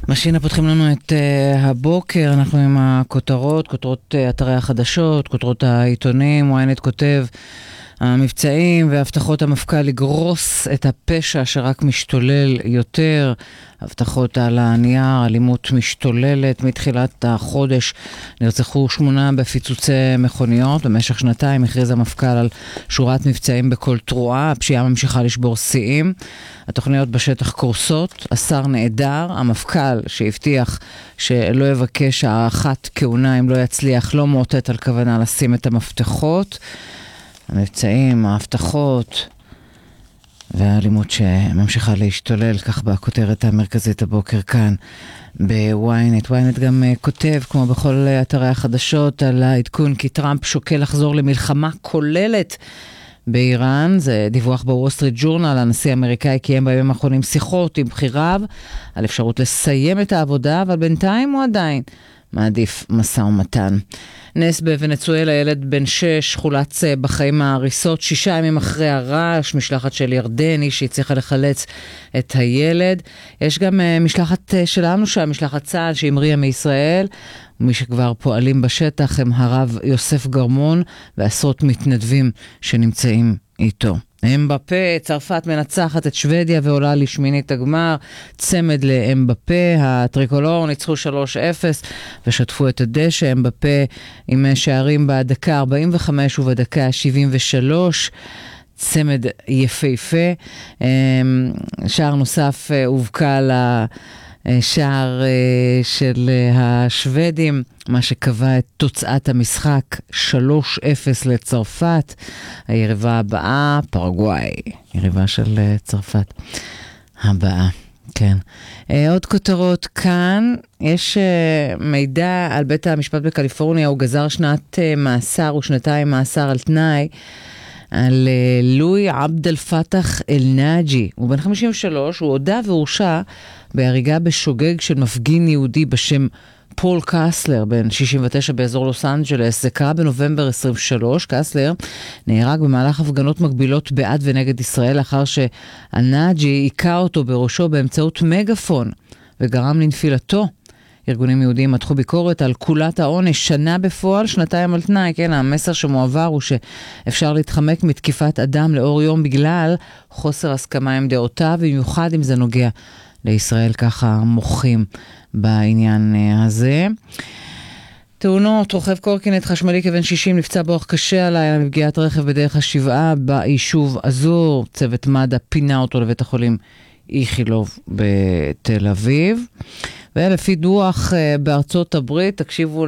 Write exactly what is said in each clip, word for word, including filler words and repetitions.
משינה פותחים לנו את uh, הבוקר, אנחנו עם הכותרות, כותרות uh, אתרי החדשות, כותרות העיתונים, וויינט כותב, המבצעים והבטחות המפכ"ל לגרוס את הפשע שרק משתולל יותר, הבטחות על הנייר, אלימות משתוללת, מתחילת החודש נרצחו שמונה בפיצוצי מכוניות, במשך שנתיים הכריז המפכ"ל על שורת מבצעים בכל תרועה, הפשיעה ממשיכה לשבור שיאים, התוכניות בשטח קורסות, השר נעדר, המפכ"ל שהבטיח שלא יבקש הארכת כהונה אם לא יצליח, לא מוטט על כוונה לשים את המפתחות, המבצעים, ההבטחות והאלימות שממשיכה להשתולל, כך בכותרת המרכזית הבוקר כאן בוויינט. וויינט גם כותב, כמו בכל אתרי החדשות, על העדכון כי טראמפ שוקל לחזור למלחמה כוללת באיראן. זה דיווח בוול סטריט ג'ורנל. הנשיא האמריקאי קיים בימים האחרונים שיחות עם בחיריו על אפשרות לסיים את העבודה, אבל בינתיים הוא עדיין מעדיף משא ומתן. נס בוונצואלה, ילד בן שש חולץ בחיים ההריסות, שישה ימים אחרי הרעש, משלחת של ירדני שהצליחה לחלץ את הילד. יש גם משלחת שלנו, שהמשלחת צה"ל שהמריאה מישראל, ומי שכבר פועלים בשטח הם הרב יוסף גרמון ועשרות מתנדבים שנמצאים איתו. אמבפה, צרפת מנצחת את שוודיה ועולה לשמינית הגמר, צמד לאמבפה, הטריקולור ניצחו שלוש אפס ושטפו את הדשא, אמבפה עם שערים בדקה ארבעים וחמש ובדקה שבעים ושלוש, צמד יפהפה. שער נוסף הובקע לשער של השוודים, מה שקבע את תוצאת המשחק שלוש אפס לצרפת. היריבה הבאה, פרגוואי, יריבה של צרפת הבאה. כן. עוד כותרות כאן, יש מידע על בית המשפט בקליפורניה, הוא גזר שנת מאסר ושנתיים מאסר על תנאי על לואי עבד אל פתח אל נאג'י. הוא בן חמישים ושלוש, הוא הודע והורשע בהריגה בשוגג של מפגין יהודי בשם פול קסלר, בן שישים ותשע באזור לוס אנג'לס. זה קרה בנובמבר עשרים ושלוש. קסלר נהרג במהלך הפגנות מקבילות בעד ונגד ישראל, לאחר שהנאג'י עיקר אותו בראשו באמצעות מגפון וגרם לנפילתו. ארגונים יהודיים מתחו ביקורת על כולת העונש, שנה בפועל, שנתיים על תנאי. כן, המסר שמועבר הוא שאפשר להתחמק מתקיפת אדם לאור יום בגלל חוסר הסכמה עם דעותיו, במיוחד אם זה נוגע לישראל, ככה מוחים בעניין הזה. תאונות, רוכב קורקינט חשמלי כבן שישים נפצע באורח קשה עליי מפגיעת רכב בדרך השבעה ביישוב אזור, צוות מד"א פינה אותו לבית החולים איכילוב בתל אביב. ולפי דוח בארצות הברית, תקשיבו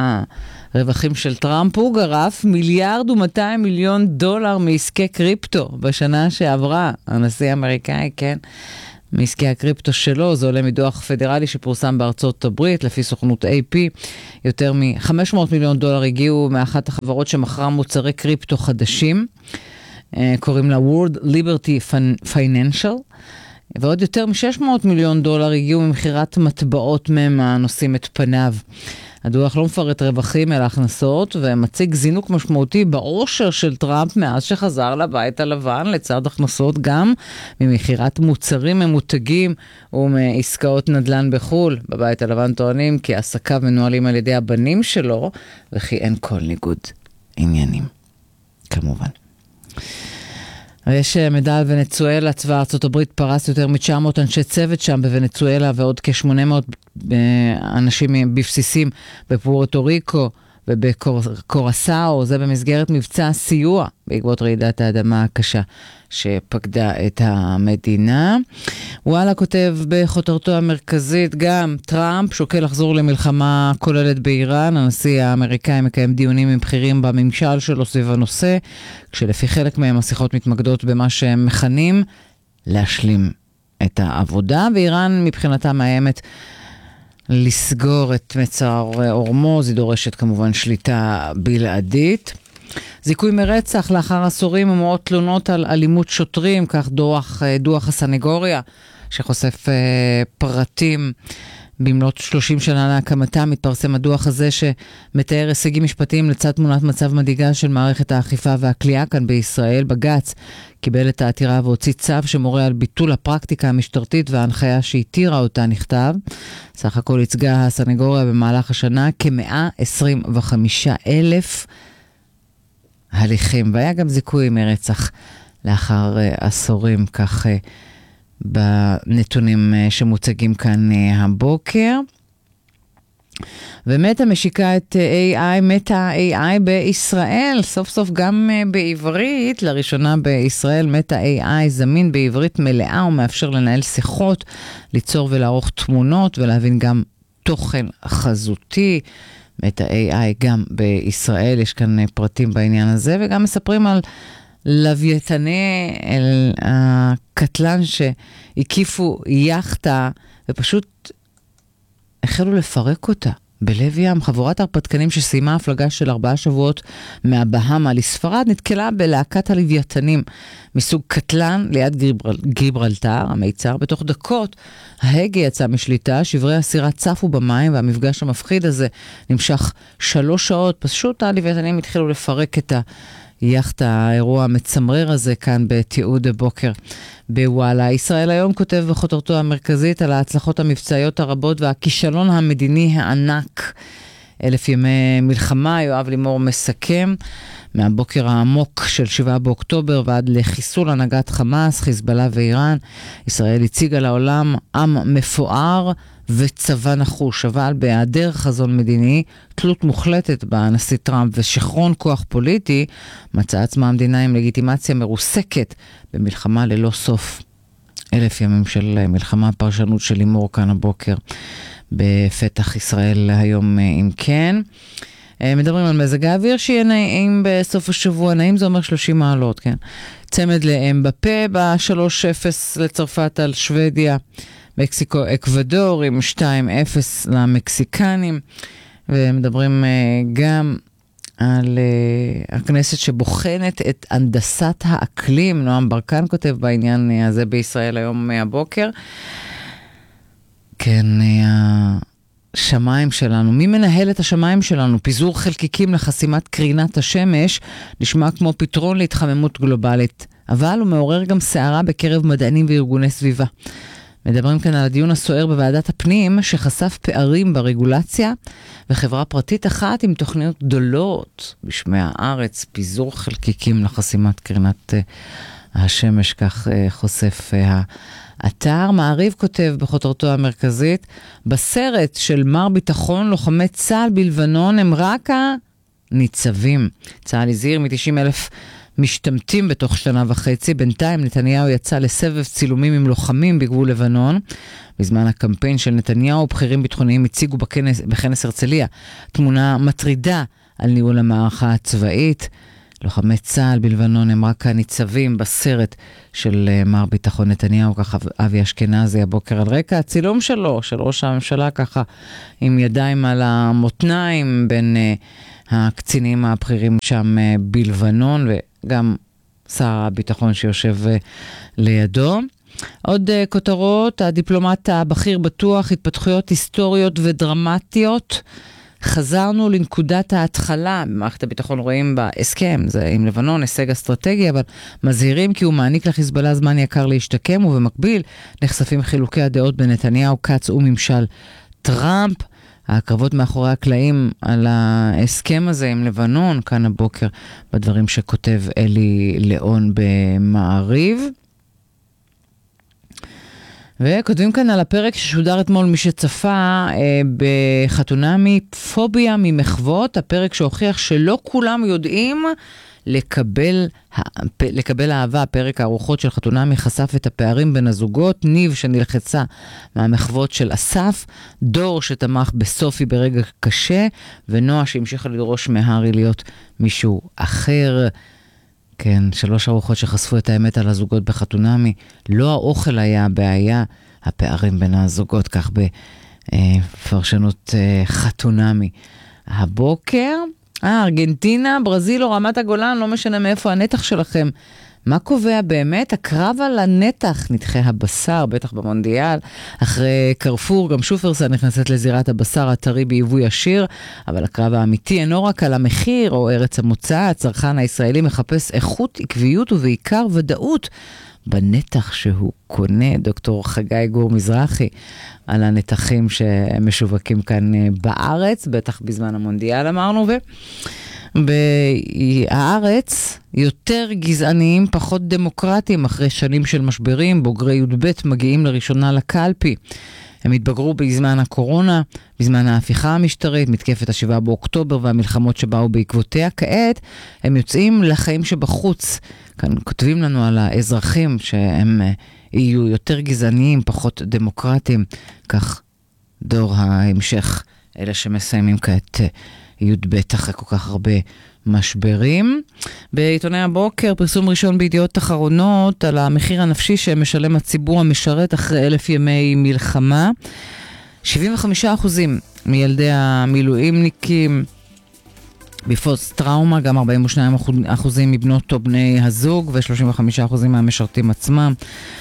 לרווחים של טראמפ, הוא גרף מיליארד ומאתיים מיליון דולר מעסקי קריפטו בשנה שעברה. הנשיא האמריקאי, כן, מעסקי הקריפטו שלו, זה עולה מדוח פדרלי שפורסם בארצות הברית, לפי סוכנות איי פי, יותר מ-חמש מאות מיליון דולר הגיעו מאחת החברות שמכרה מוצרי קריפטו חדשים, קוראים לה World Liberty Financial, ועוד יותר מ-שש מאות מיליון דולר הגיעו ממחירת מטבעות מהם הנושאים את פניו. הדוח לא מפרט רווחים אלא הכנסות, ומציג זינוק משמעותי בעושר של טראמפ מאז שחזר לבית הלבן, לצד הכנסות גם ממחירת מוצרים ממותגים ומעסקאות נדל"ן בחול. בבית הלבן טוענים כי עסקיו מנוהלים על ידי הבנים שלו, וכי אין כל ניגוד עניינים. כמובן. יש מידע על ונצואלה, צבא ארצות הברית פרס יותר מ-תשע מאות אנשי צוות שם בוונצואלה, ועוד כ-שמונה מאות אנשים בבסיסים בפוארטו ריקו ובקורסאו. זה במסגרת מבצע סיוע בעקבות רעידת האדמה הקשה שפקדה את המדינה. וואלה כותב בכותרתו המרכזית גם, טראמפ שוקל לחזור למלחמה כוללת באיראן. הנשיא האמריקאי מקיים דיונים עם בכירים בממשל שלו סביב הנושא, כשלפי חלק מהם השיחות מתמקדות במה שהם מכנים להשלים את העבודה, ואיראן מבחינתה מאיימת לסגור את מצר אורמוז. היא דורשת כמובן שליטה בלעדית. זיכוי מרצח לאחר עשורים ומאות תלונות על אלימות שוטרים, כך דוח, דוח הסנגוריה שחושף פרטים במלאת שלושים שנה להקמתה מתפרסם הדוח הזה שמתאר הישגים משפטיים לצד תמונת מצב מדאיגה של מערכת האכיפה והכליאה כאן בישראל. בג"ץ קיבל את העתירה והוציא צו שמורה על ביטול הפרקטיקה המשטרתית וההנחיה שהתירה אותה, נכתב. סך הכל ייצגה הסנגוריה במהלך השנה כ-מאה עשרים וחמישה אלף הליכים, והיה גם זיכוי מרצח לאחר uh, עשורים, כך uh, בנתונים uh, שמוצגים כאן uh, הבוקר. ומטה משיקה את איי איי, מטה איי איי בישראל, סוף סוף גם uh, בעברית, לראשונה בישראל מטה איי איי זמין בעברית מלאה, ומאפשר לנהל שיחות, ליצור ולערוך תמונות ולהבין גם תוכן חזותי. מטה איי איי גם בישראל, יש כאן פרטים בעניין הזה, וגם מספרים על לוויתני, על הקטלן שהקיפו יחטה, ופשוט החלו לפרק אותה. בלב ים, חבורת הרפתקנים שסיימה הפלגה של ארבעה שבועות מהבהמה לספרד, נתקלה בלהקת הלוויתנים מסוג קטלן ליד גיברל, גיברלטר, המיצר. בתוך דקות ההגה יצא משליטה, שברי הסירה צפו במים, והמפגש המפחיד הזה נמשך שלוש שעות. פשוט הלוויתנים התחילו לפרק את היחט, האירוע המצמרר הזה כאן בתיעוד הבוקר בוואלה. ישראל היום כותב בכותרתו המרכזית על ההצלחות המבצעיות הרבות והכישלון המדיני הענק. אלף ימי מלחמה, יואב לימור מסכם, מהבוקר העמוק של שבעה באוקטובר ועד לחיסול הנהגת חמאס, חיזבאללה ואיראן. ישראל הציגה לעולם עם מפואר וצבא נחוש, אבל בהיעדר חזון מדיני, תלות מוחלטת בנשיא טראמפ ושכרון כוח פוליטי, מצאה עצמה המדינה עם לגיטימציה מרוסקת במלחמה ללא סוף. אלף ימים של מלחמה, פרשנות של לימור כאן הבוקר בפתח ישראל היום. אם כן, מדברים על מזג האוויר שיהיה נעים בסוף השבוע. נעים זה אומר שלושים מעלות, כן? צמד לאמבפה ב-שלוש אפס לצרפת על שוודיה, מקסיקו אקוודור עם שתיים אפס למקסיקנים, ומדברים גם על uh, הכנסת שבוחנת את הנדסת האקלים. נועם ברקן כותב בעניין הזה בישראל היום מהבוקר. כן, השמיים שלנו, מי מנהל את השמיים שלנו? פיזור חלקיקים לחסימת קרינת השמש נשמע כמו פתרון להתחממות גלובלית, אבל הוא מעורר גם סערה בקרב מדענים וארגוני סביבה. מדברים כאן על הדיון הסוער בוועדת הפנים שחשף פערים ברגולציה, וחברה פרטית אחת עם תוכניות גדולות בשמי הארץ, פיזור חלקיקים לחסימת קרינת השמש, כך חושף האתר. מעריב כותב בכותרתו המרכזית, בסרט של מר ביטחון לוחמי צה"ל בלבנון הם רק הניצבים. צה"ל הזהיר מ-תשעים אלף משתמטים בתוך שנה וחצי. בינתיים נתניהו יצא לסבב צילומים עם לוחמים בגבול לבנון. בזמן הקמפיין של נתניהו, בכירים ביטחוניים הציגו בכנס, בכנס הרצליה תמונה מטרידה על ניהול המערכה הצבאית. לוחמי צה"ל בלבנון הם רק הניצבים בסרט של מר ביטחון נתניהו, ככה אבי אשכנזי הבוקר על רקע הצילום שלו, של ראש הממשלה, ככה עם ידיים על המותניים בין uh, הקצינים הבכירים שם uh, בלבנון, וגם שר הביטחון שיושב uh, לידו. עוד uh, כותרות, הדיפלומט הבכיר בטוח, התפתחויות היסטוריות ודרמטיות. חזרנו לנקודת ההתחלה. במערכת הביטחון רואים בהסכם, זה עם לבנון, הישג אסטרטגי, אבל מזהירים כי הוא מעניק לחיזבאללה זמן יקר להשתקם, ובמקביל נחשפים חילוקי הדעות בין נתניהו, קץ וממשל טראמפ. הקרבות מאחורי הקלעים על ההסכם הזה עם לבנון, כאן הבוקר בדברים שכותב אלי ליאון במעריב. וכותבים כאן על הפרק ששודר אתמול מי שצפה אה, בחתונמי, פוביה ממחוות, הפרק שהוכיח שלא כולם יודעים לקבל, לקבל אהבה. הפרק הארוחות של חתונמי חשף את הפערים בין הזוגות, ניב שנלחצה מהמחוות של אסף, דור שתמך בסופי ברגע קשה, ונועה שהמשיכה לדרוש מהרי להיות מישהו אחר. כן, שלוש ארוחות שחשפו את האמת על הזוגות בחתונמי. לא האוכל היה הבעיה, הפערים בין הזוגות, כך בפרשנות חתונמי. הבוקר, אה, ארגנטינה, ברזיל או רמת הגולן, לא משנה מאיפה הנתח שלכם מה קובע באמת? הקרב על הנתח, נתחי הבשר, בטח במונדיאל, אחרי קרפור, גם שופרסל נכנסת לזירת הבשר הטרי ביבוא ישיר, אבל הקרב האמיתי אינו רק על המחיר או ארץ המוצא, הצרכן הישראלי מחפש איכות, עקביות ובעיקר ודאות בנתח שהוא קונה. דוקטור חגי גור מזרחי, על הנתחים שמשווקים כאן בארץ, בטח בזמן המונדיאל אמרנו, ובארץ יותר גזעניים, פחות דמוקרטיים, אחרי שנים של משברים, בוגרי י"ב מגיעים לראשונה לקלפי. הם התבגרו בזמן הקורונה, בזמן ההפיכה המשטרית, מתקפת השבעה באוקטובר והמלחמות שבאו בעקבותיה. כעת הם יוצאים לחיים שבחוץ. כאן כותבים לנו על האזרחים שהם יהיו יותר גזעניים, פחות דמוקרטיים. כך דור ההמשך, אלה שמסיימים כעת י"ב אחרי כל כך הרבה משברים. בעיתוני הבוקר, פרסום ראשון בידיעות אחרונות על המחיר הנפשי שמשלם הציבור המשרת אחרי אלף ימי מלחמה. שבעים וחמישה אחוזים מילדי המילואימניקים בפוסט טראומה, גם ארבעים ושניים אחוזים מבנות או בני הזוג, ו-שלושים וחמישה אחוזים מהמשרתים עצמם.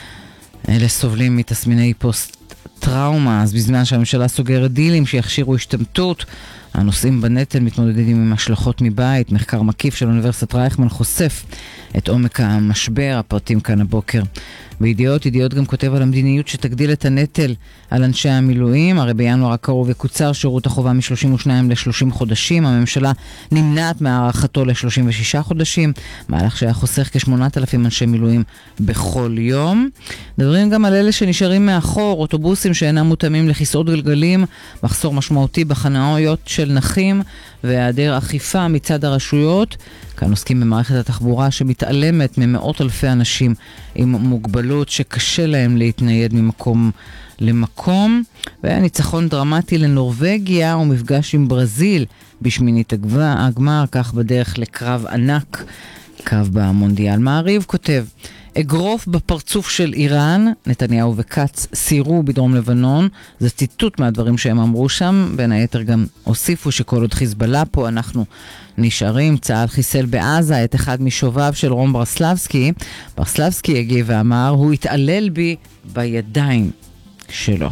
אלה סובלים מתסמיני פוסט טראומה. אז בזמן שהממשלה סוגרת דילים שיכשירו השתמטות, הנושאים בנטל מתמודדים עם השלכות מבית. מחקר מקיף של אוניברסיטת רייכמן חושף את עומק המשבר. הפרטים כאן הבוקר בידיעות. ידיעות גם כותב על המדיניות שתגדיל את הנטל על אנשי המילואים. הרי בינואר הקרוב יקוצר שירות החובה מ-שלושים ושניים ל-שלושים חודשים. הממשלה נמנעת מהערכתו ל-שלושים ושישה חודשים, מהלך שהיה חוסך כ-שמונת אלפים אנשי מילואים בכל יום. מדברים גם על אלה שנשארים מאחור, אוטובוסים שאינם מותאמים לכיסאות גלגלים, מחסור משמעותי בחניות של נכים והיעדר אכיפה מצד הרשויות. כאן עוסקים במערכת התחבורה שמתעלמת ממאות אלפי אנשים עם מוגבלות שקשה להם להתנייד ממקום למקום. וניצחון דרמטי לנורווגיה ומפגש עם ברזיל בשמינית הגמר, כך בדרך לקרב ענק, קו במונדיאל. מעריב כותב, אגרוף בפרצוף של איראן, נתניהו וקץ סיירו בדרום לבנון. זה ציטוט מהדברים שהם אמרו שם. בין היתר גם הוסיפו שכל עוד חיזבאללה פה אנחנו נשארים. צה"ל חיסל בעזה את אחד משוביו של רום ברסלבסקי. ברסלבסקי הגיע ואמר, הוא התעלל בי בידיים שלו.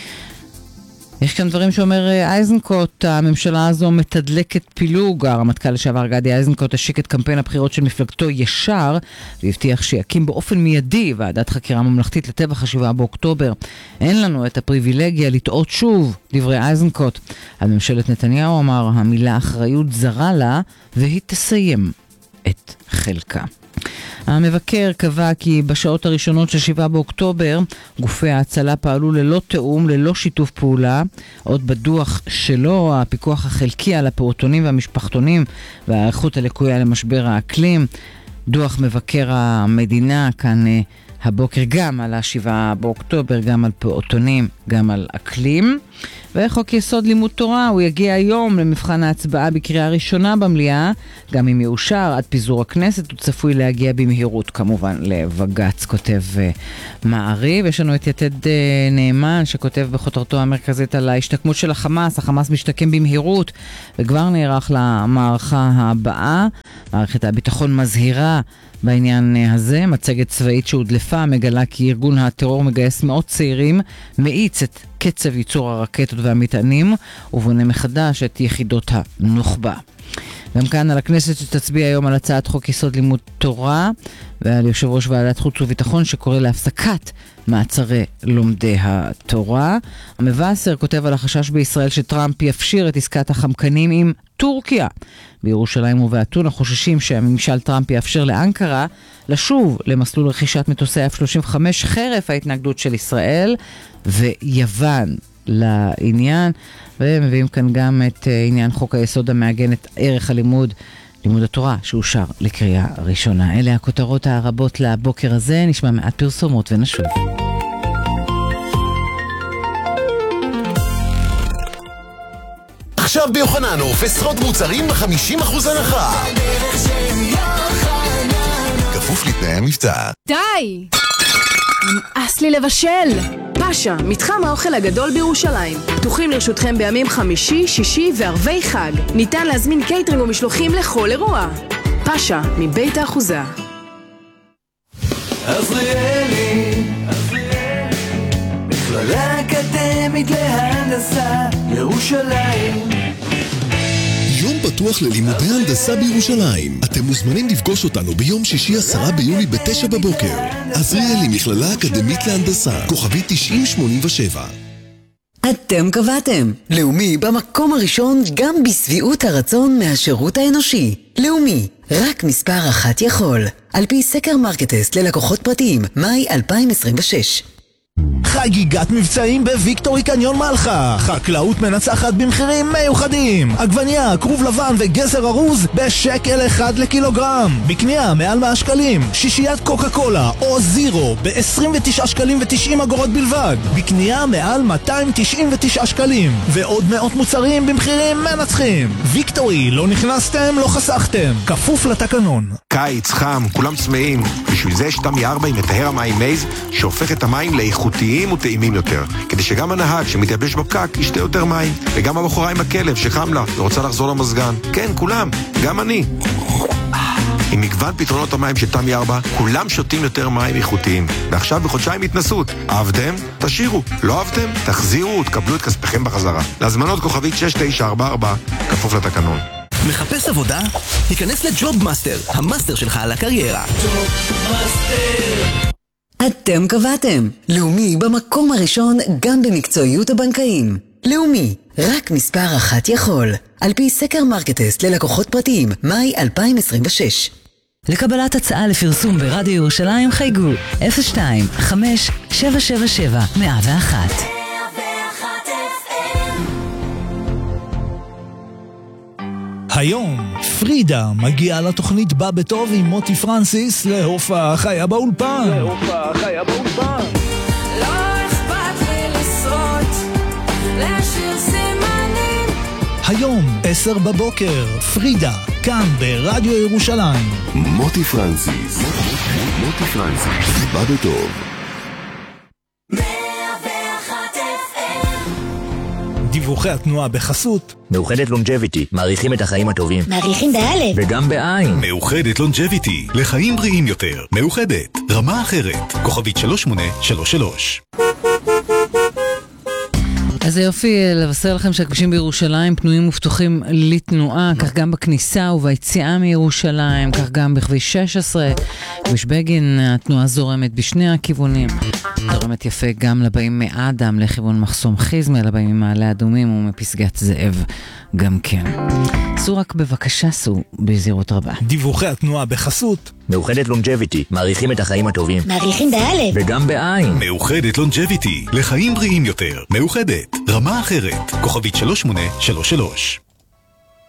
יש כאן דברים שאומר אייזנקוט, הממשלה הזו מתדלקת פילוג. הרמטכ"ל לשעבר גדי אייזנקוט השיק את קמפיין הבחירות של מפלגתו ישר, והבטיח שיקים באופן מיידי ועדת חקירה ממלכתית לטבח השבעה באוקטובר. אין לנו את הפריבילגיה לטעות שוב, דברי אייזנקוט. על ממשלת נתניהו אמר, המילה אחריות זרה לה, והיא תסיים את חלקה. המבקר קבע כי בשעות הראשונות של שבעה באוקטובר גופי ההצלה פעלו ללא תאום, ללא שיתוף פעולה. עוד בדוח שלו, הפיקוח החלקי על הפעוטונים והמשפחתונים והערכות הלקויה למשבר האקלים. דוח מבקר המדינה כאן הבוקר גם על השבעה באוקטובר, גם על פעוטונים, גם על אקלים. וחוק יסוד לימוד תורה, הוא יגיע היום למבחן ההצבעה בקריאה ראשונה במליאה, גם אם יאושר עד פיזור הכנסת, הוא צפוי להגיע במהירות כמובן לבג"ץ, כותב מעריב. יש לנו את יתד נאמן שכותב בכותרתו המרכזית על ההשתקמות של החמאס. החמאס משתקם במהירות וכבר נערך למערכה הבאה. מערכת הביטחון מזהירה בעניין הזה. מצגת צבאית שהודלפה מגלה כי ארגון הטרור מגייס מאות צעירים, מאיץ את קצב ייצור הרקטות והמטענים ובונה מחדש את יחידות הנוח'בה. גם כאן על הכנסת שתצביע היום על הצעת חוק יסוד לימוד תורה, ועל יושב ראש ועדת חוץ וביטחון שקורא להפסקת מעצרי לומדי התורה. המבשר כותב על החשש בישראל שטראמפ יפשיר את עסקת החמקנים עם טורקיה. בירושלים ובאתונה חוששים שהממשל טראמפ יאפשר לאנקרה לשוב למסלול רכישת מטוסי אף שלושים וחמש חרף ההתנגדות של ישראל ויוון לעניין. ומביאים כאן גם את עניין חוק היסוד המעגן את ערך הלימוד, לימוד התורה, שאושר לקריאה ראשונה. אלה הכותרות הרבות לבוקר הזה. נשמע מעט פרסומות ונשוב. עכשיו ביוחננוף עשרות מוצרים ב-חמישים אחוז הנחה. כפוף לתנאי המבצע. די! נמאס לי לבשל! פאשה, מתחם האוכל הגדול בירושלים. פתוחים לרשותכם בימים חמישי, שישי וערבי חג. ניתן להזמין קייטרינג ומשלוחים לכל אירוע. פאשה, מבית האחוזה. עזריאלי, מכללה אקדמית להנדסה ירושלים. יום פתוח ללימודי הנדסה בירושלים. אתם מוזמנים לפגוש אותנו ביום שישי עשרה ביולי בתשע בבוקר. עזריאלי, מכללה אקדמית להנדסה, כוכבי תשעים שמונים ושבע. אתם קבעתם. לאומי במקום הראשון גם בסביעות הרצון מהשירות האנושי. לאומי, רק מספר אחת יכול. על פי סקר מרקטסט ללקוחות פרטיים, מאי אלפיים עשרים ושש. חגיגת מבצעים בוויקטורי קניון מלחה. חקלאות מנצחת במחירים מיוחדים. עגבניה, כרוב לבן וגזר ארוז בשקל אחד לקילוגרם. בקנייה מעל מאה שקלים. שישיית קוקה קולה או זירו ב-עשרים ותשעה שקלים ו-תשעים אגורות בלבד. בקנייה מעל מאתיים תשעים ותשעה שקלים. ועוד מאות מוצרים במחירים מנצחים. ויקטורי, לא נכנסתם, לא חסכתם. כפוף לתקנון. קיץ, חם, כולם צמאים. בשביל זה יש תמי ארבע עם מטהר המים מייז שהופך את המים לאיכותיים וטעימים יותר, כדי שגם הנהג שמתייבש בפקק ישתה יותר מים, וגם הבחורה עם הכלב שחם לה ורוצה לחזור למזגן. כן, כולם, גם אני. עם מגוון פתרונות המים של תמי ארבע, כולם שותים יותר מים איכותיים. ועכשיו בחודשיים התנסות. אהבתם? תשאירו. לא אהבתם? תחזירו ותקבלו את כספכם בחזרה. להזמנות כוכבית שש תשע ארבע ארבע, כפוף לתקנון. מחפש עבודה? היכנס לג'וב מאסטר, המאסטר שלך על הקריירה. ג'וב מאסטר. אתם קבעתם. לאומי במקום הראשון גם במקצועיות הבנקאים. לאומי, רק מספר אחת יכול. על פי סקר מרקטסט ללקוחות פרטיים, מאי אלפיים עשרים ושש. לקבלת הצעה לפרסום ברדיו ירושלים חייגו אפס שתיים חמש שבע שבע שבע מאה ואחת. היום פרידה מגיעה לתוכנית בא בטוב עם מוטי פרנסיס להופעה חיה באולפן. להופעה חיה באולפן. לא אכפת לי לשרות, להשאיר סימנים. היום עשר בבוקר, פרידה, כאן ברדיו ירושלים. מוטי פרנסיס. מוטי פרנסיס. בא בטוב. דיווחי התנועה בחסות מאוחדת לונג'ביטי, מעריכים את החיים הטובים. מעריכים באלף וגם בעין. מאוחדת לונג'ביטי, לחיים בריאים יותר. מאוחדת, רמה אחרת. כוכבית שלוש שמונה שלוש שלוש. אז זה יופי לבשר לכם שהכבישים בירושלים פנויים ופתוחים לתנועה, כך גם בכניסה וביציאה מירושלים, כך גם בכביש שש עשרה, כביש בגין, התנועה זורמת בשני הכיוונים. זורמת יפה גם לבאים מאדם לכיוון מחסום חיזמה, לבאים ממעלה אדומים ומפסגת זאב גם כן. סעו רק בבקשה, סעו בזהירות רבה. דיווחי התנועה בחסות מאוחדת לונג'ביטי, מעריכים את החיים הטובים. מעריכים באלף וגם בעין. מאוחדת לונג'ביטי, לחיים בריאים יותר. מאוחדת, רמה אחרת. כוכבית שלוש שמונה שלוש שלוש.